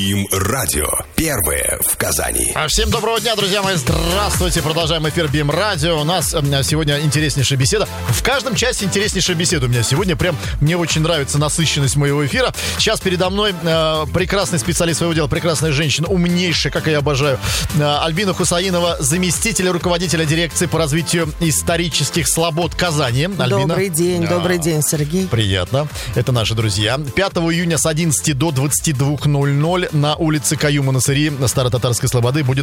БИМ-радио. Первое в Казани. Всем доброго дня, друзья мои. Здравствуйте. Продолжаем эфир БИМ-радио. У нас сегодня интереснейшая беседа. В каждом часе интереснейшая беседа у меня сегодня. Прям мне очень нравится насыщенность моего эфира. Сейчас передо мной прекрасный специалист своего дела, прекрасная женщина, умнейшая, как я обожаю, Альбина Хусаинова, заместитель руководителя дирекции по развитию исторических слобод Казани. Альбина. Добрый день, Сергей. Приятно. Это наши друзья. 5 июня с 11 до 22:00 на улице Каюма-Насыри Старо-Татарской слободы будет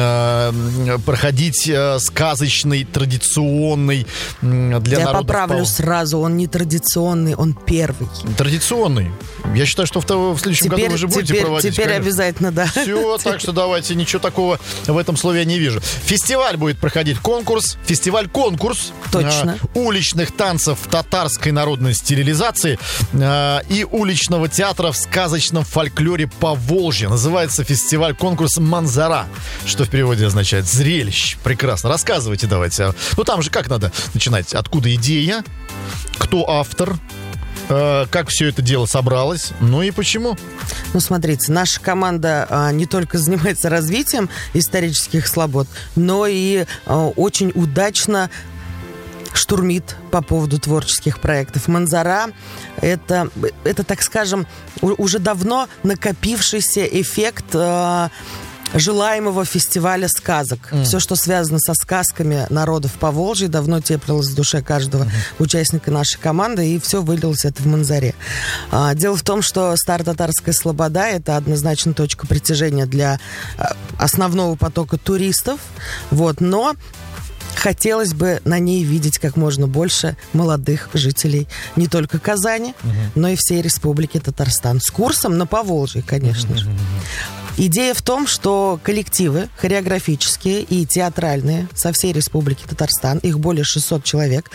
проходить сказочный, традиционный для народов. Я поправлю сразу, он не традиционный, он первый. Традиционный. Я считаю, что в следующем году вы же будете проводить. Теперь конечно. Обязательно, да. Все, так что давайте, ничего такого в этом слове я не вижу. Фестиваль будет проходить, фестиваль-конкурс. Точно. Уличных танцев в татарской народной стилизации и уличного театра в сказочном фольклоре Поволжья. Называется фестиваль-конкурс «Манзара», что в переводе означает «зрелище». Прекрасно. Рассказывайте давайте. Ну, там же как надо начинать? Откуда идея? Кто автор? Как все это дело собралось? Ну и почему? Ну, смотрите, наша команда не только занимается развитием исторических слобод, но и очень удачно штурмит по поводу творческих проектов. «Манзара» — это, так скажем, уже давно накопившийся эффект желаемого фестиваля сказок. Все, что связано со сказками народов Поволжья, давно теплилось в душе каждого участника нашей команды, и все вылилось это в «Манзаре». Дело в том, что Старо-Татарская слобода — это однозначно точка притяжения для основного потока туристов, но хотелось бы на ней видеть как можно больше молодых жителей не только Казани, но и всей Республики Татарстан. С курсом на Поволжье, конечно же. Идея в том, что коллективы хореографические и театральные со всей Республики Татарстан, их более 600 человек,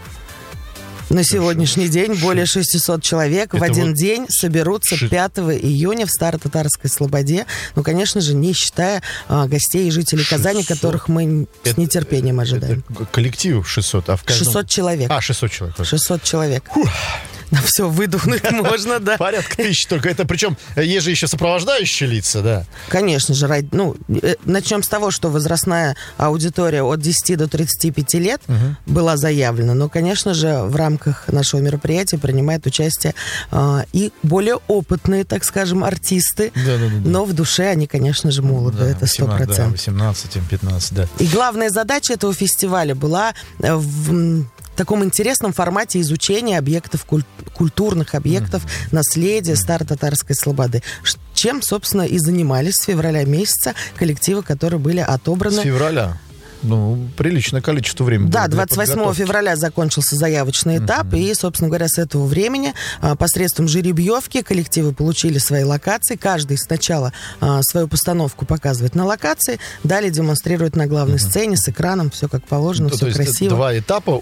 на сегодняшний день более 600 человек в один день соберутся 5 июня в Старо-Татарской слободе. Ну, конечно же, не считая гостей и жителей Казани, которых мы с нетерпением ожидаем. Коллектив 600, а в каждом... 600 человек. 600 человек. 600 человек. На все выдохнуть можно, да. Порядка 1000 только. Это причем есть же еще сопровождающие лица, да? Конечно же. Начнем с того, что возрастная аудитория от 10 до 35 лет была заявлена. Но, конечно же, в рамках нашего мероприятия принимают участие и более опытные, так скажем, артисты. Да. Но в душе они, конечно же, молоды. Да, это 100%. Да, 18-15, да. И главная задача этого фестиваля была в таком интересном формате изучения объектов, культурных объектов, наследия Старо-Татарской слободы. Чем, собственно, и занимались с февраля месяца коллективы, которые были отобраны. С февраля? Ну, приличное количество времени. Да, 28 февраля закончился заявочный этап, и, собственно говоря, с этого времени посредством жеребьевки коллективы получили свои локации. Каждый сначала свою постановку показывает на локации, далее демонстрирует на главной сцене с экраном, все как положено, все красиво. Два этапа,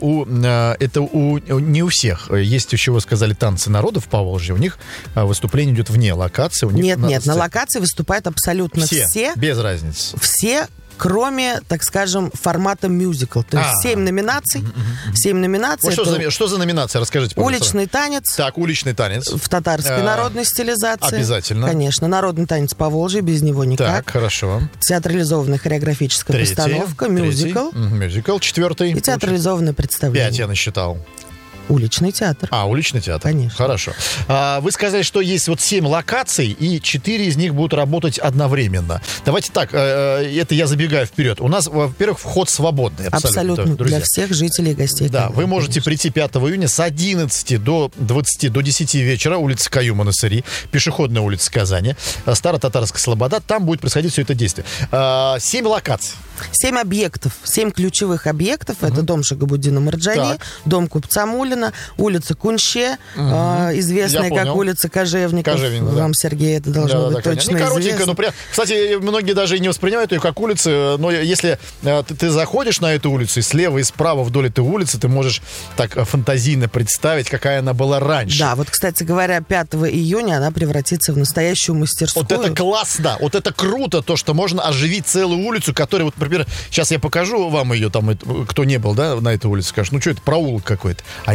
не у всех. Есть еще, вы сказали, танцы народов Поволжья, у них выступление идет вне локации. Нет, на локации выступают абсолютно все. Без разницы. Все, кроме, так скажем, формата мюзикл. То есть 7 номинаций. 7 номинаций. Что за номинация? Расскажите, пожалуйста. Уличный танец. Так, уличный танец. В татарской народной стилизации. Обязательно. Конечно. Народный танец Поволжья, без него никак. Так, хорошо. Театрализованная хореографическая постановка. Мюзикл. Мюзикл. 4. И театрализованное представление. 5 я насчитал. Уличный театр. Уличный театр. Конечно. Хорошо. Вы сказали, что есть 7 локаций, и 4 из них будут работать одновременно. Давайте так, это я забегаю вперед. У нас, во-первых, вход свободный. Абсолютно. Друзья. Для всех жителей и гостей. Да, вы можете прийти 5 июня с 11 до 20, до 10 вечера, улица Каюма-Насыри, пешеходная улица Казани, Старо-Татарская слобода. Там будет происходить все это действие. 7 локаций. 7 объектов, 7 ключевых объектов. Это дом Шагабуддина Марджани, дом купца Мулина, улица Кунще, известная как улица Кожевников. Вам, Сергей, это должно быть точно известно. Кстати, многие даже и не воспринимают ее как улицу, но если ты заходишь на эту улицу, и слева и справа вдоль этой улицы ты можешь так фантазийно представить, какая она была раньше. Да, вот, кстати говоря, 5 июня она превратится в настоящую мастерскую. Вот это классно, вот это круто, то, что можно оживить целую улицу, которая, вот, например, сейчас я покажу вам ее, там, кто не был, да, на этой улице, скажет, ну что это, проулок какой-то. А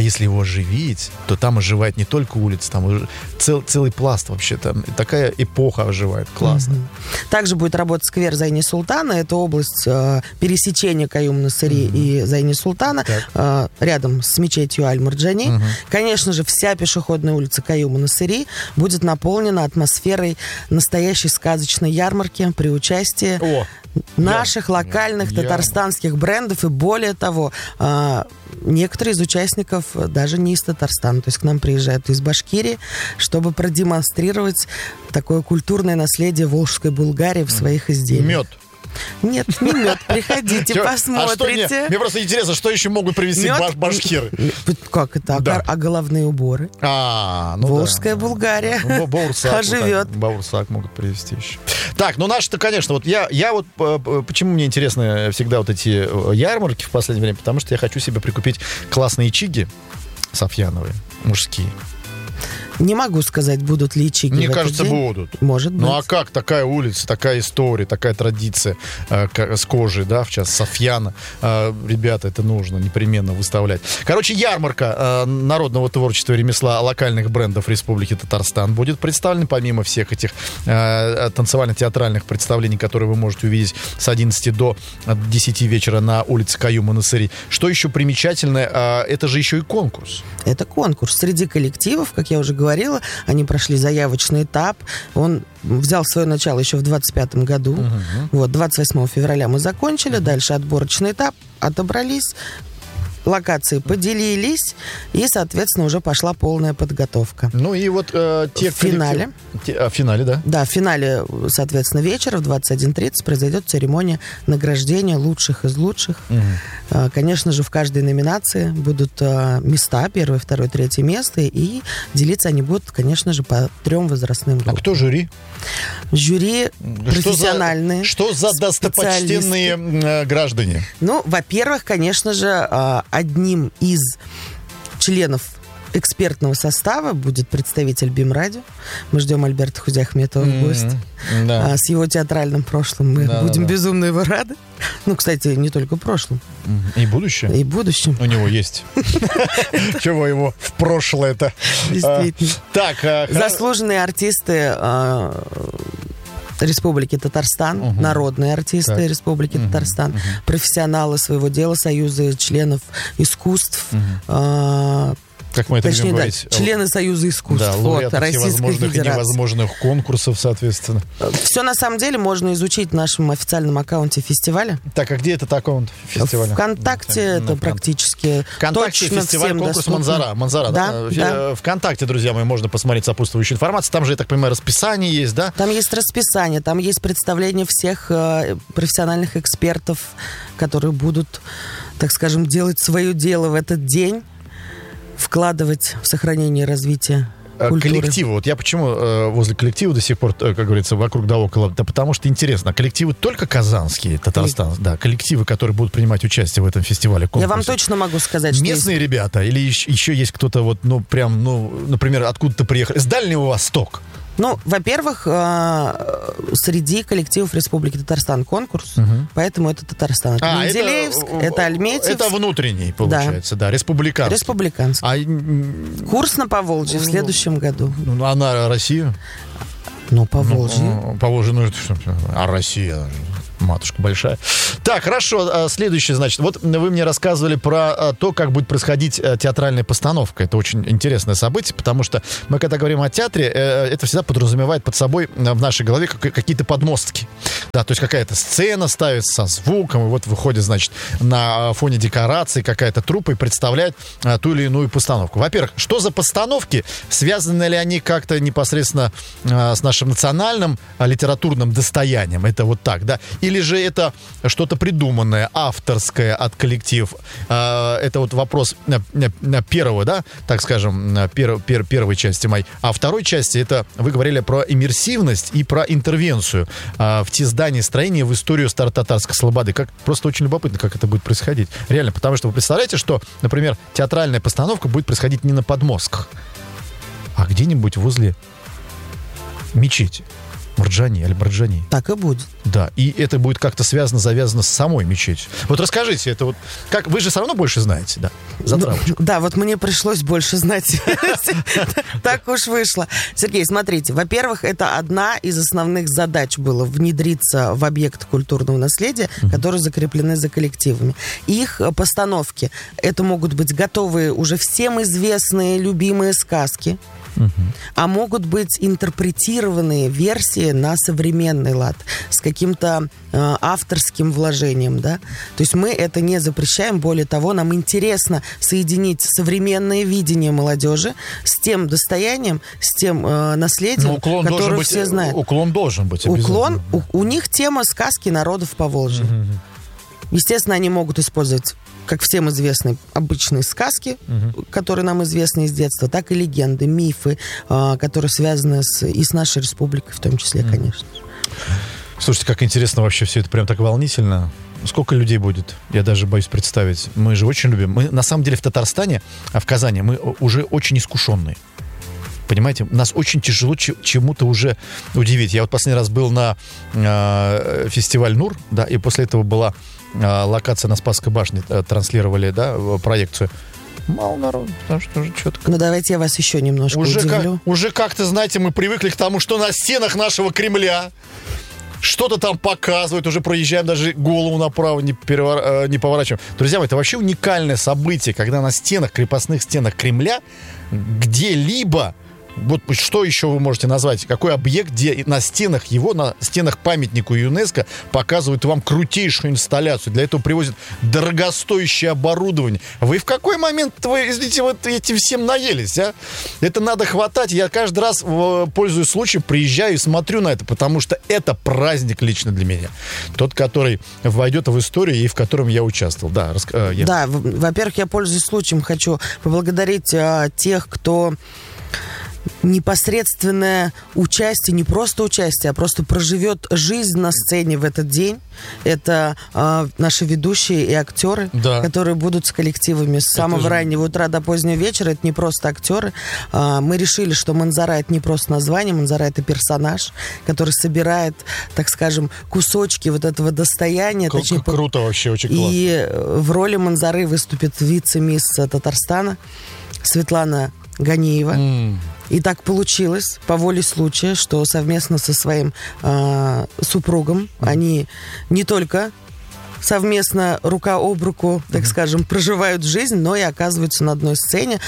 если его оживить, то там оживает не только улица, там целый пласт вообще. Там такая эпоха оживает. Классно. Также будет работать сквер Зайни Султана. Это область пересечения Каюм-Насыри и Зайни Султана, рядом с мечетью Аль-Марджани. Конечно же, вся пешеходная улица Каюма-Насыри будет наполнена атмосферой настоящей сказочной ярмарки при участии наших локальных татарстанских брендов. И более того, некоторые из участников даже не из Татарстана. То есть к нам приезжают из Башкирии, чтобы продемонстрировать такое культурное наследие Волжской Булгарии в своих изделиях. Мед. Нет, не мед. Приходите, посмотрите. Мне просто интересно, что еще могут привезти башкиры? Как это? Да. А головные уборы? Волжская Булгария оживет. Баурсак могут привезти еще. Так, ну наши-то, конечно, вот я вот почему мне интересны всегда вот эти ярмарки в последнее время, потому что я хочу себе прикупить классные чиги софьяновые, мужские. Не могу сказать, будут ли чиги. Мне кажется, будут. Может быть. Ну а как такая улица, такая история, такая традиция с кожей, да, в частности, софьяна. Ребята, это нужно непременно выставлять. Короче, ярмарка народного творчества и ремесла локальных брендов Республики Татарстан будет представлена, помимо всех этих танцевально-театральных представлений, которые вы можете увидеть с 11 до 10 вечера на улице Каюма-Насыри. Что еще примечательное, это же еще и конкурс. Это конкурс. Среди коллективов, как я уже говорила, они прошли заявочный этап. Он взял свое начало еще в 25 году. Вот, 28 февраля мы закончили. Дальше отборочный этап. Отобрались. Локации поделились, и, соответственно, уже пошла полная подготовка. Ну и вот в финале. В финале, да? Да, в финале, соответственно, вечера в 21:30 произойдет церемония награждения лучших из лучших. Конечно же, в каждой номинации будут места, 1, 2, 3 место, и делиться они будут, конечно же, по 3 возрастным группам. А кто жюри? Жюри профессиональные. Что за достопочтенные граждане? Ну, во-первых, конечно же, одним из членов экспертного состава будет представитель БИМ-радио. Мы ждем Альберта Хузяхметова в гости. Да. С его театральным прошлым мы будем безумно его рады. Ну, кстати, не только прошлым. И будущее? И будущем. У него есть. Чего его в прошлое-то? Действительно. Так. Заслуженные артисты Республики Татарстан, народные артисты Республики Татарстан, профессионалы своего дела, союзы членов искусств, как мы это любим говорить, члены Союза искусств, да, лауреаты всевозможных и невозможных конкурсов, соответственно. Все на самом деле можно изучить в нашем официальном аккаунте фестиваля. Так, а где этот аккаунт фестиваля? ВКонтакте это практически ВКонтакте фестиваль конкурс Манзара. Манзара, да? ВКонтакте, друзья мои, можно посмотреть сопутствующую информацию. Там же, я так понимаю, расписание есть, да? Там есть расписание, там есть представление всех профессиональных экспертов, которые будут, так скажем, делать свое дело в этот день, вкладывать в сохранение и развитие культуры. Коллективы. Вот я почему возле коллектива до сих пор, как говорится, вокруг да около. Да потому что интересно, коллективы только казанские, Татарстан, да, коллективы, которые будут принимать участие в этом фестивале, конкурсе. Я вам точно могу сказать, что местные ребята или еще есть кто-то вот, ну, прям, ну, например, откуда-то приехали, с Дальнего Востока. Ну, во-первых, среди коллективов Республики Татарстан конкурс, поэтому это Татарстан. Это Менделеевск, это Альметьевск. Это внутренний, получается, да, республиканский. Республиканский. Курс на Поволжье в следующем году. А на Россию? Ну, Поволжье. Поволжье, ну, что? А Россия... Матушка большая. Так, хорошо. Следующее, значит, вот вы мне рассказывали про то, как будет происходить театральная постановка. Это очень интересное событие, потому что мы, когда говорим о театре, это всегда подразумевает под собой в нашей голове какие-то подмостки. Да, то есть какая-то сцена ставится со звуком, и вот выходит, значит, на фоне декорации какая-то труппа и представляет ту или иную постановку. Во-первых, что за постановки? Связаны ли они как-то непосредственно с нашим национальным литературным достоянием? Это вот так, да? Или же это что-то придуманное, авторское от коллективов? Это вот вопрос первого, да, так скажем, первой части моей. А второй части, это вы говорили про иммерсивность и про интервенцию в те здания, строения, в историю старо-татарской слободы. Просто очень любопытно, как это будет происходить. Реально, потому что вы представляете, что, например, театральная постановка будет происходить не на подмостках, а где-нибудь возле мечети. Марджани, Аль-Марджани. Так и будет. Да, и это будет как-то завязано с самой мечетью. Вот расскажите, это вот как вы же все равно больше знаете, да? Затравочку. Да, вот мне пришлось больше знать. Так уж вышло. Сергей, смотрите, во-первых, это одна из основных задач было внедриться в объект культурного наследия, которые закреплены за коллективами. Их постановки, это могут быть готовые уже всем известные любимые сказки, а могут быть интерпретированные версии на современный лад с каким-то авторским вложением, да. То есть мы это не запрещаем, более того, нам интересно соединить современное видение молодежи с тем достоянием, с тем наследием, которое все знают. Уклон должен быть обязательно. У них тема сказки народов Поволжья. Естественно, они могут использовать как всем известны обычные сказки, которые нам известны из детства, так и легенды, мифы, которые связаны и с нашей республикой в том числе, конечно. Слушайте, как интересно вообще все это, прям так волнительно. Сколько людей будет? Я даже боюсь представить. Мы же очень любим. Мы, на самом деле, в Татарстане, в Казани, мы уже очень искушенные. Понимаете, нас очень тяжело чему-то уже удивить. Я вот последний раз был на фестиваль НУР, да, и после этого была локация на Спасской башне, транслировали, да, проекцию. Мало народу, потому что уже что-то... Ну, давайте я вас еще немножко удивлю. Уже как-то, знаете, мы привыкли к тому, что на стенах нашего Кремля что-то там показывают, уже проезжаем, даже голову направо не поворачиваем. Друзья мои, это вообще уникальное событие, когда на стенах, крепостных стенах Кремля где-либо, вот что еще вы можете назвать? Какой объект, где на стенах его, на стенах памятнику ЮНЕСКО показывают вам крутейшую инсталляцию? Для этого привозят дорогостоящее оборудование. Вы в какой момент, извините, вот этим всем наелись, а? Это надо хватать. Я каждый раз, пользуясь случаем, приезжаю и смотрю на это, потому что это праздник лично для меня. Тот, который войдет в историю и в котором я участвовал. Да, Да, во-первых, я, пользуясь случаем, хочу поблагодарить тех, кто... непосредственное участие, не просто участие, а просто проживет жизнь на сцене в этот день. Это наши ведущие и актеры, да, которые будут с коллективами с самого раннего утра до позднего вечера. Это не просто актеры. Мы решили, что Манзара — это не просто название, Манзара — это персонаж, который собирает, так скажем, кусочки вот этого достояния. Круто вообще, очень классно. И в роли Манзары выступит вице-мисс Татарстана Светлана Ганиева. И так получилось, по воле случая, что совместно со своим супругом они не только совместно рука об руку, так скажем, проживают жизнь, но и оказываются на одной сцене.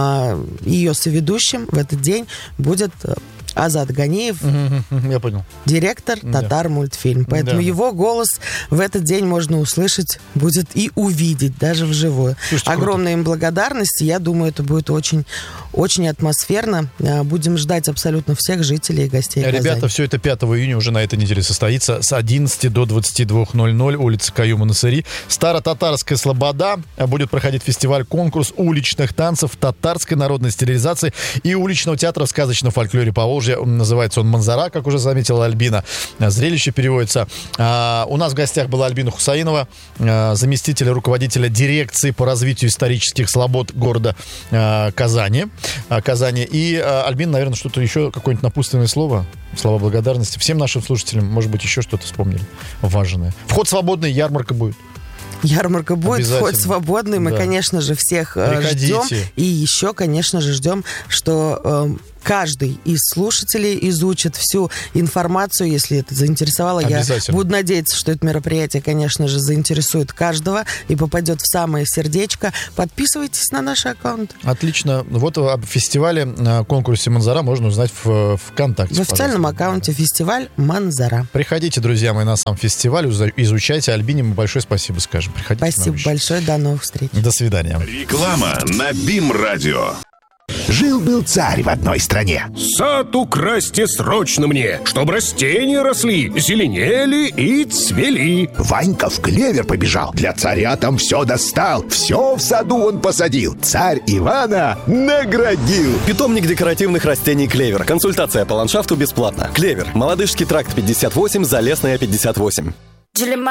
Ее соведущим в этот день будет Азат Ганиев, я понял, директор Татар-мультфильм. Поэтому его голос в этот день можно услышать, будет и увидеть даже вживую. Слушайте, огромная им благодарность. Я думаю, это будет очень, очень атмосферно. Будем ждать абсолютно всех жителей и гостей Казани. Ребята, все это 5 июня уже на этой неделе состоится с 11 до 22:00, улица Каюма-Насыри. Старо-татарская слобода. Будет проходить фестиваль-конкурс уличных танцев, татарской народной стилизации и уличного театра в сказочном фольклоре Поволжья. Называется он «Манзара», как уже заметила Альбина. Зрелище переводится. У нас в гостях была Альбина Хусаинова, заместитель руководителя дирекции по развитию исторических слобод города Казани. И Альбина, наверное, что-то еще, какое-нибудь напутственное слово, слова благодарности всем нашим слушателям. Может быть, еще что-то вспомнили важное. Вход свободный, ярмарка будет. Ярмарка будет, вход свободный. Мы, конечно же, всех ждем. И еще, конечно же, ждем, что каждый из слушателей изучит всю информацию, если это заинтересовало. Я буду надеяться, что это мероприятие, конечно же, заинтересует каждого и попадет в самое сердечко. Подписывайтесь на наши аккаунты. Отлично. Вот об фестивале, на конкурсе «Манзара» можно узнать в ВКонтакте. В официальном аккаунте фестиваль «Манзара». Приходите, друзья мои, на сам фестиваль, изучайте. Альбине мы большое спасибо скажем. Приходите. Спасибо большое. До новых встреч. До свидания. Реклама на БИМ-радио. Жил-был царь в одной стране. Сад украсьте срочно мне, чтобы растения росли, зеленели и цвели. Ванька в клевер побежал, для царя там все достал. Все в саду он посадил, царь Ивана наградил. Питомник декоративных растений «Клевер». Консультация по ландшафту бесплатно. «Клевер». Молодыжский тракт 58, Залесная 58.